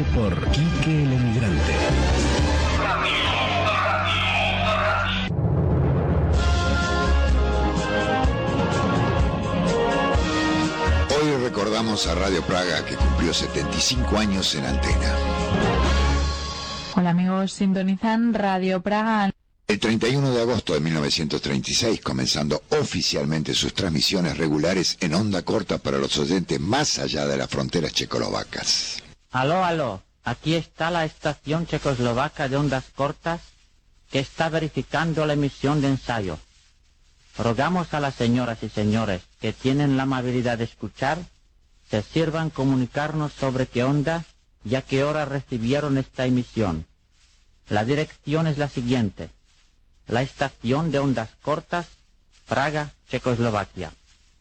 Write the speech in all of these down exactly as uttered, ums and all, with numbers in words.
por Quique el Emigrante. Hoy recordamos a Radio Praga, que cumplió setenta y cinco años en antena. Hola amigos, sintonizan Radio Praga. El treinta y uno de agosto de mil novecientos treinta y seis, comenzando oficialmente sus transmisiones regulares en onda corta para los oyentes más allá de las fronteras checoslovacas. Aló, aló, aquí está la estación checoslovaca de ondas cortas que está verificando la emisión de ensayo. Rogamos a las señoras y señores que tienen la amabilidad de escuchar, se sirvan comunicarnos sobre qué onda y a qué hora recibieron esta emisión. La dirección es la siguiente: la estación de ondas cortas, Praga, Checoslovaquia.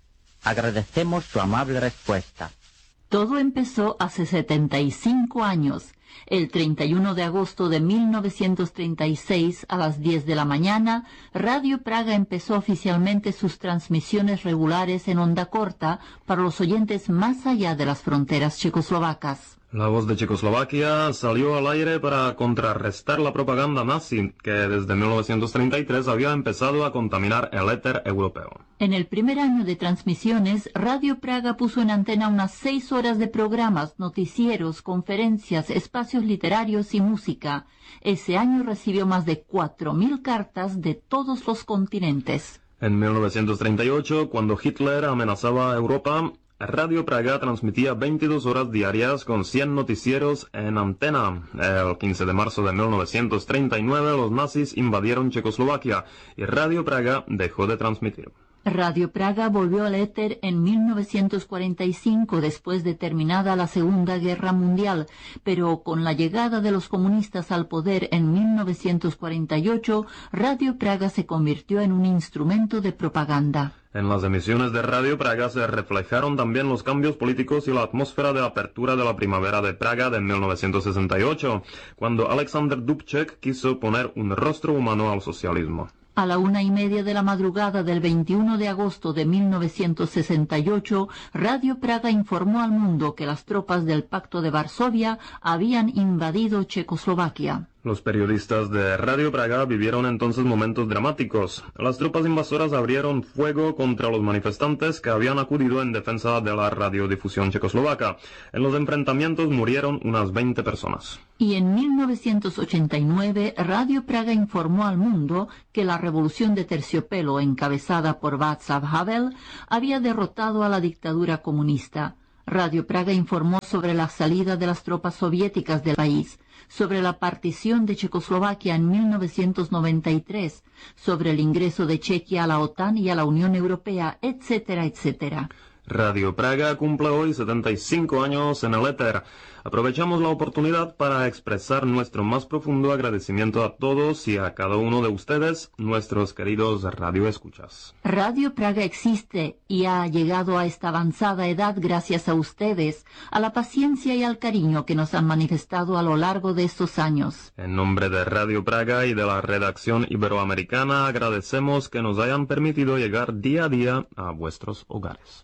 Agradecemos su amable respuesta. Todo empezó hace setenta y cinco años, el treinta y uno de agosto de mil novecientos treinta y seis a las diez de la mañana. Radio Praga empezó oficialmente sus transmisiones regulares en onda corta para los oyentes más allá de las fronteras checoslovacas. La Voz de Checoslovaquia salió al aire para contrarrestar la propaganda nazi que desde mil novecientos treinta y tres había empezado a contaminar el éter europeo. En el primer año de transmisiones, Radio Praga puso en antena unas seis horas de programas, noticieros, conferencias, espacios literarios y música. Ese año recibió más de cuatro mil cartas de todos los continentes. En mil novecientos treinta y ocho, cuando Hitler amenazaba a Europa, Radio Praga transmitía veintidós horas diarias con cien noticieros en antena. El quince de marzo de mil novecientos treinta y nueve los nazis invadieron Checoslovaquia y Radio Praga dejó de transmitir. Radio Praga volvió al éter en mil novecientos cuarenta y cinco, después de terminada la Segunda Guerra Mundial, pero con la llegada de los comunistas al poder en mil novecientos cuarenta y ocho, Radio Praga se convirtió en un instrumento de propaganda. En las emisiones de Radio Praga se reflejaron también los cambios políticos y la atmósfera de apertura de la primavera de Praga de mil novecientos sesenta y ocho, cuando Alexander Dubček quiso poner un rostro humano al socialismo. A la una y media de la madrugada del veintiuno de agosto de mil novecientos sesenta y ocho, Radio Praga informó al mundo que las tropas del Pacto de Varsovia habían invadido Checoslovaquia. Los periodistas de Radio Praga vivieron entonces momentos dramáticos. Las tropas invasoras abrieron fuego contra los manifestantes que habían acudido en defensa de la radiodifusión checoslovaca. En los enfrentamientos murieron unas veinte personas. Y en mil novecientos ochenta y nueve, Radio Praga informó al mundo que la revolución de terciopelo encabezada por Václav Havel había derrotado a la dictadura comunista. Radio Praga informó sobre la salida de las tropas soviéticas del país, sobre la partición de Checoslovaquia en mil novecientos noventa y tres, sobre el ingreso de Chequia a la OTAN y a la Unión Europea, etcétera, etcétera. Radio Praga cumple hoy setenta y cinco años en el éter. Aprovechamos la oportunidad para expresar nuestro más profundo agradecimiento a todos y a cada uno de ustedes, nuestros queridos radioescuchas. Radio Praga existe y ha llegado a esta avanzada edad gracias a ustedes, a la paciencia y al cariño que nos han manifestado a lo largo de estos años. En nombre de Radio Praga y de la redacción iberoamericana, agradecemos que nos hayan permitido llegar día a día a vuestros hogares.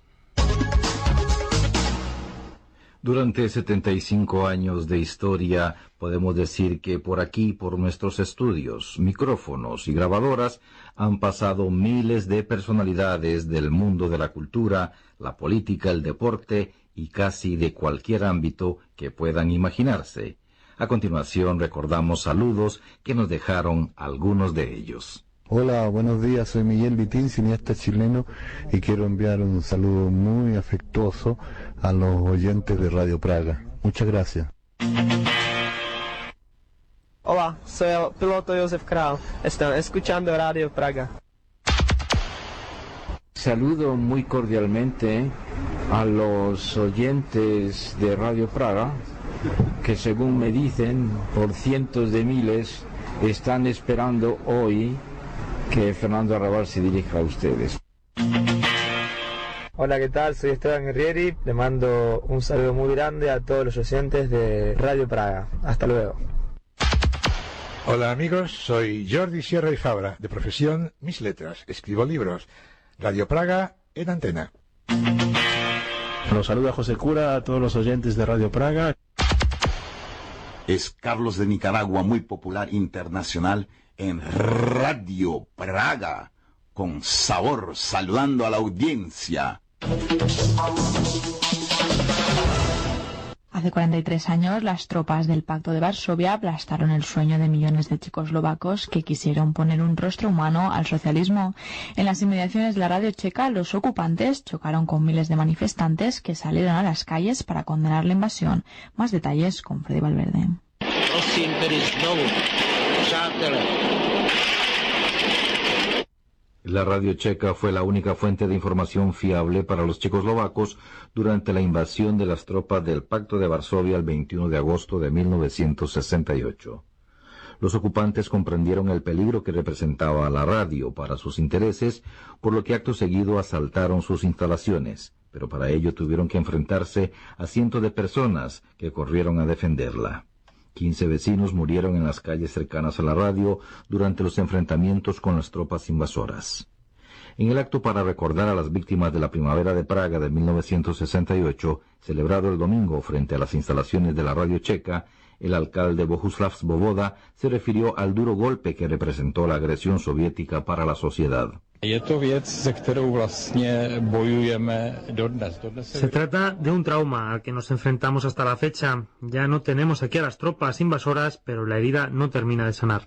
Durante setenta y cinco años de historia, podemos decir que por aquí, por nuestros estudios, micrófonos y grabadoras, han pasado miles de personalidades del mundo de la cultura, la política, el deporte y casi de cualquier ámbito que puedan imaginarse. A continuación, recordamos saludos que nos dejaron algunos de ellos. Hola, buenos días, soy Miguel Vitín, cineasta chileno, y quiero enviar un saludo muy afectuoso a los oyentes de Radio Praga. Muchas gracias. Hola, soy el piloto Josef Král. Están escuchando Radio Praga. Saludo muy cordialmente a los oyentes de Radio Praga, que según me dicen, por cientos de miles, están esperando hoy que Fernando Arrabal se dirija a ustedes. Hola, ¿qué tal? Soy Esteban Guerrieri. Le mando un saludo muy grande a todos los oyentes de Radio Praga. Hasta luego. Hola amigos, soy Jordi Sierra y Fabra, de profesión mis letras, escribo libros. Radio Praga en antena. Los saluda José Cura a todos los oyentes de Radio Praga. Es Carlos de Nicaragua, muy popular internacional en Radio Praga, con sabor, saludando a la audiencia. Hace cuarenta y tres años, las tropas del Pacto de Varsovia aplastaron el sueño de millones de checoslovacos que quisieron poner un rostro humano al socialismo. En las inmediaciones de la radio checa, los ocupantes chocaron con miles de manifestantes que salieron a las calles para condenar la invasión. Más detalles con Freddy Valverde. La radio checa fue la única fuente de información fiable para los checoslovacos durante la invasión de las tropas del Pacto de Varsovia el veintiuno de agosto de mil novecientos sesenta y ocho. Los ocupantes comprendieron el peligro que representaba la radio para sus intereses, por lo que acto seguido asaltaron sus instalaciones, pero para ello tuvieron que enfrentarse a cientos de personas que corrieron a defenderla. Quince vecinos murieron en las calles cercanas a la radio durante los enfrentamientos con las tropas invasoras. En el acto para recordar a las víctimas de la primavera de Praga de mil novecientos sesenta y ocho, celebrado el domingo frente a las instalaciones de la radio checa, el alcalde Bohuslav Svoboda se refirió al duro golpe que representó la agresión soviética para la sociedad. Se trata de un trauma al que nos enfrentamos hasta la fecha. Ya no tenemos aquí a las tropas invasoras, pero la herida no termina de sanar.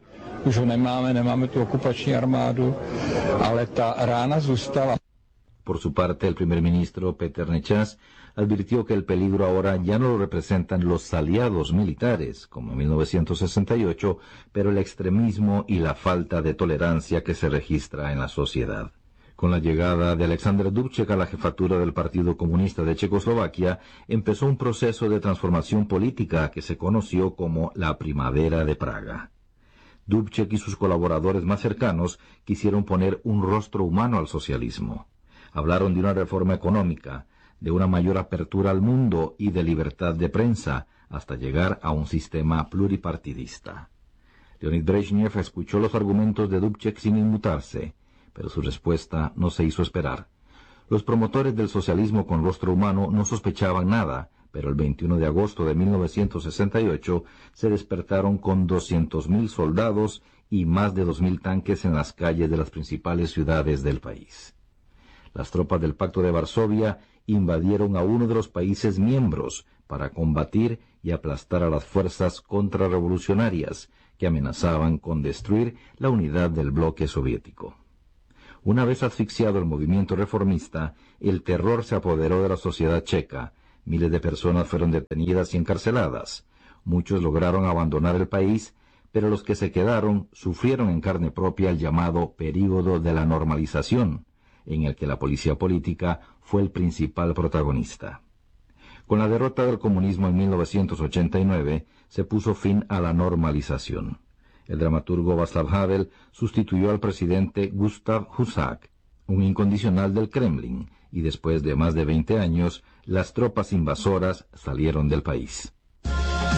Por su parte, el primer ministro Peter Nečas advirtió que el peligro ahora ya no lo representan los aliados militares, como en mil novecientos sesenta y ocho, pero el extremismo y la falta de tolerancia que se registra en la sociedad. Con la llegada de Alexander Dubček a la jefatura del Partido Comunista de Checoslovaquia, empezó un proceso de transformación política que se conoció como la Primavera de Praga. Dubček y sus colaboradores más cercanos quisieron poner un rostro humano al socialismo. Hablaron de una reforma económica, de una mayor apertura al mundo y de libertad de prensa, hasta llegar a un sistema pluripartidista. Leonid Brezhnev escuchó los argumentos de Dubček sin inmutarse, pero su respuesta no se hizo esperar. Los promotores del socialismo con rostro humano no sospechaban nada, pero el veintiuno de agosto de mil novecientos sesenta y ocho se despertaron con doscientos mil soldados y más de dos mil tanques en las calles de las principales ciudades del país. Las tropas del Pacto de Varsovia invadieron a uno de los países miembros para combatir y aplastar a las fuerzas contrarrevolucionarias que amenazaban con destruir la unidad del bloque soviético. Una vez asfixiado el movimiento reformista, el terror se apoderó de la sociedad checa. Miles de personas fueron detenidas y encarceladas. Muchos lograron abandonar el país, pero los que se quedaron sufrieron en carne propia el llamado período de la normalización, en el que la policía política fue el principal protagonista. Con la derrota del comunismo en mil novecientos ochenta y nueve, se puso fin a la normalización. El dramaturgo Václav Havel sustituyó al presidente Gustav Husak, un incondicional del Kremlin, y después de más de veinte años, las tropas invasoras salieron del país.